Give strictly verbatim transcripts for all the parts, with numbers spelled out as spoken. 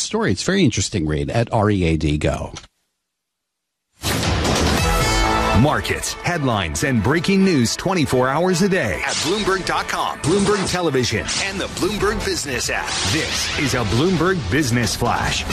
story. It's a very interesting read at READ Go. Markets, headlines, and breaking news twenty-four hours a day at Bloomberg dot com, Bloomberg Television, and the Bloomberg Business app. This is a Bloomberg Business Flash.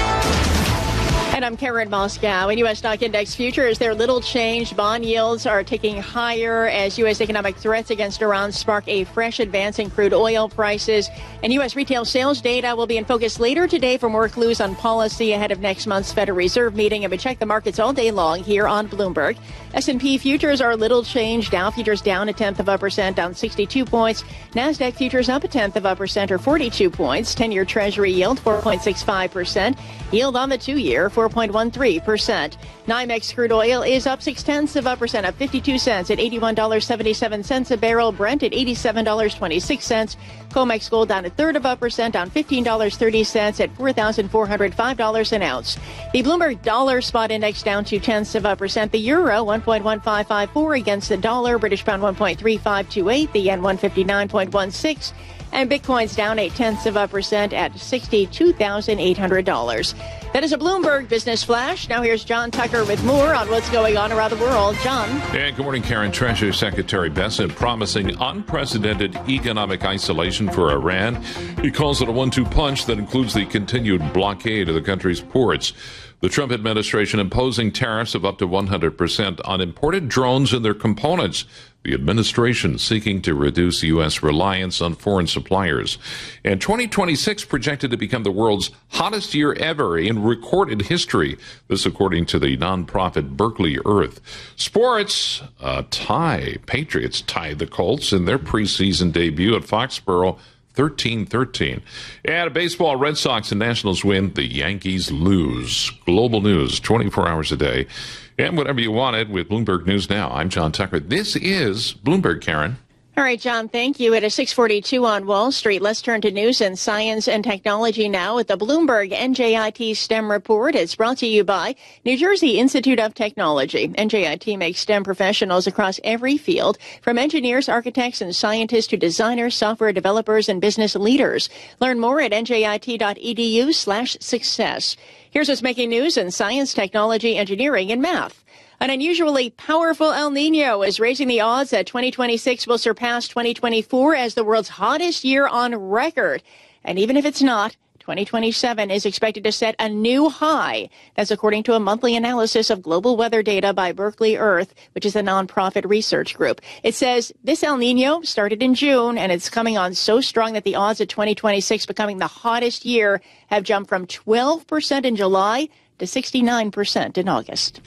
And I'm Karen Moscow. In U S stock index futures, they're little changed. Bond yields are ticking higher as U S economic threats against Iran spark a fresh advance in crude oil prices. And U S retail sales data will be in focus later today for more clues on policy ahead of next month's Federal Reserve meeting. And we check the markets all day long here on Bloomberg. S and P futures are little changed. Dow futures down a tenth of a percent, down sixty-two points. NASDAQ futures up a tenth of a percent, or forty-two points. ten-year Treasury yield four point six five percent. Yield on the two-year four point one three percent. NYMEX crude oil is up six tenths of a percent, up fifty-two cents at eighty-one dollars and seventy-seven cents a barrel. Brent at eighty-seven dollars and twenty-six cents. COMEX gold down a third of a percent, down fifteen dollars and thirty cents at four thousand four hundred five dollars an ounce. The Bloomberg dollar spot index down two tenths of a percent. The euro one point one five five four against the dollar. British pound one point three five two eight. The yen one fifty-nine point one six. And Bitcoin's down eight tenths of a percent at sixty-two thousand eight hundred dollars. That is a Bloomberg Business Flash. Now here's John Tucker with more on what's going on around the world. John. And good morning, Karen. Treasury Secretary Bessent promising unprecedented economic isolation for Iran. He calls it a one two punch that includes the continued blockade of the country's ports. The Trump administration imposing tariffs of up to one hundred percent on imported drones and their components. The administration seeking to reduce U S reliance on foreign suppliers. And twenty twenty-six projected to become the world's hottest year ever in recorded history. This according to the nonprofit Berkeley Earth. Sports, uh, tie. Patriots tie the Colts in their preseason debut at Foxborough. thirteen thirteen. And baseball, Red Sox and Nationals win. The Yankees lose. Global news, twenty-four hours a day. And whatever you wanted with Bloomberg News Now. I'm John Tucker. This is Bloomberg, Karen. All right, John, thank you. It is six forty-two on Wall Street. Let's turn to news and science and technology now with the Bloomberg N J I T STEM report. It's brought to you by New Jersey Institute of Technology. N J I T makes STEM professionals across every field, from engineers, architects, and scientists to designers, software developers, and business leaders. Learn more at njit.edu slash success. Here's what's making news in science, technology, engineering, and math. An unusually powerful El Nino is raising the odds that twenty twenty-six will surpass twenty twenty-four as the world's hottest year on record. And even if it's not, twenty twenty-seven is expected to set a new high. That's according to a monthly analysis of global weather data by Berkeley Earth, which is a nonprofit research group. It says this El Nino started in June, and it's coming on so strong that the odds of twenty twenty-six becoming the hottest year have jumped from twelve percent in July to sixty-nine percent in August.